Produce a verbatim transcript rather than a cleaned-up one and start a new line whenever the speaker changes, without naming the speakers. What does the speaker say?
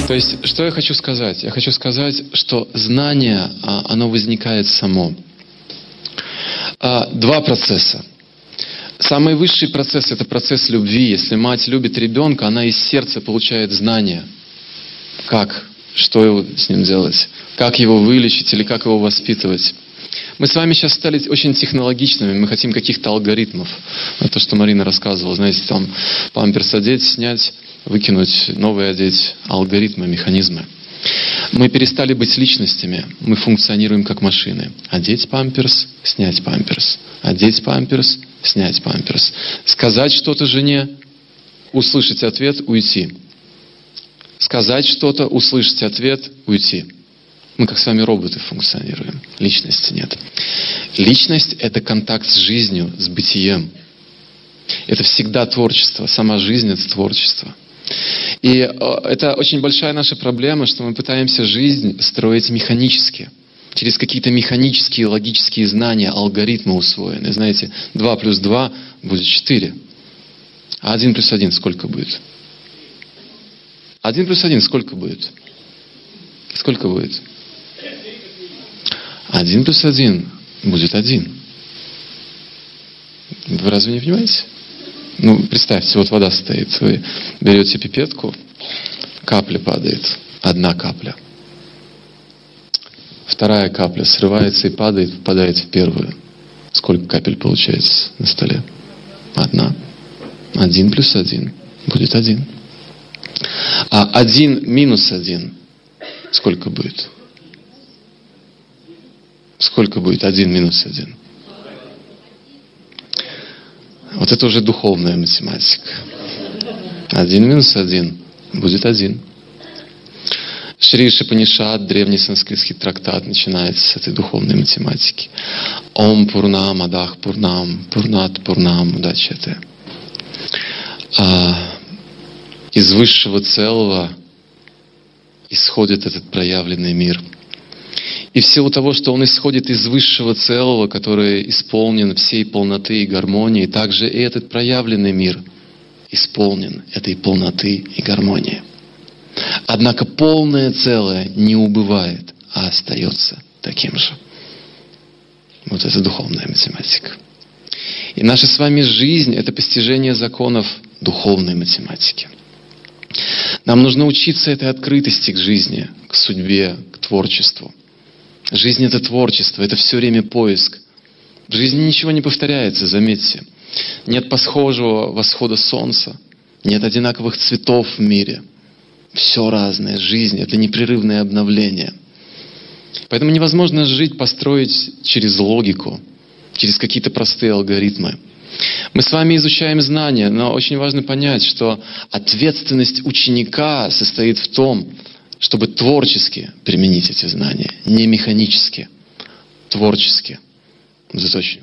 То есть, что я хочу сказать? Я хочу сказать, что знание, оно возникает само. Два процесса. Самый высший процесс – это процесс любви. Если мать любит ребенка, она из сердца получает знания. Как? Что его с ним делать? Как его вылечить или как его воспитывать? Мы с вами сейчас стали очень технологичными, мы хотим каких-то алгоритмов. То, что Марина рассказывала, знаете, там памперс одеть, снять, выкинуть, новый одеть, алгоритмы, механизмы. Мы перестали быть личностями, мы функционируем как машины. Одеть памперс, снять памперс. Одеть памперс, снять памперс. Сказать что-то жене, услышать ответ, уйти. Сказать что-то, услышать ответ, уйти. Мы как с вами роботы функционируем. Личности нет. Личность – это контакт с жизнью, с бытием. Это всегда творчество. Сама жизнь – это творчество. И это очень большая наша проблема, что мы пытаемся жизнь строить механически. Через какие-то механические, логические знания, алгоритмы усвоены. Знаете, два плюс два будет четыре. А один плюс один сколько будет? один плюс один сколько будет? Сколько будет? один плюс один будет один. Вы разве не понимаете? Ну, представьте, вот вода стоит. Вы берете пипетку, капля падает. Одна капля. Вторая капля срывается и падает, попадает в первую. Сколько капель получается на столе? Одна. Один плюс один будет один. А один минус один сколько будет? Сколько будет один минус один? Вот это уже духовная математика. Один минус один будет один. Шри Шипанишат, древний санскритский трактат, начинается с этой духовной математики. Ом Пурнам, Адах Пурнам, Пурнат Пурнам, Удачате. А, из высшего целого исходит этот проявленный мир. И в силу того, что он исходит из высшего целого, который исполнен всей полноты и гармонии, также и этот проявленный мир исполнен этой полноты и гармонии. Однако полное целое не убывает, а остается таким же. Вот это духовная математика. И наша с вами жизнь – это постижение законов духовной математики. Нам нужно учиться этой открытости к жизни, к судьбе, к творчеству. Жизнь – это творчество, это все время поиск. В жизни ничего не повторяется, заметьте. Нет похожего восхода солнца, нет одинаковых цветов в мире. Все разное. Жизнь – это непрерывное обновление. Поэтому невозможно жить, построить через логику, через какие-то простые алгоритмы. Мы с вами изучаем знания, но очень важно понять, что ответственность ученика состоит в том, чтобы творчески применить эти знания, не механически, творчески. Вот это очень